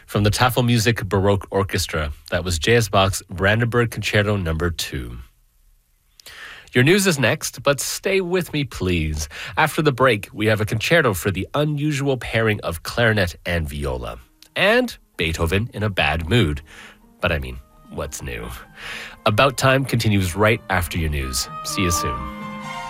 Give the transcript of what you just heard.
from the Tafelmusik Baroque Orchestra. That was J.S. Bach's Brandenburg Concerto No. 2. Your news is next, but stay with me, please. After the break, we have a concerto for the unusual pairing of clarinet and viola. And Beethoven in a bad mood. But I mean, what's new? About Time continues right after your news. See you soon.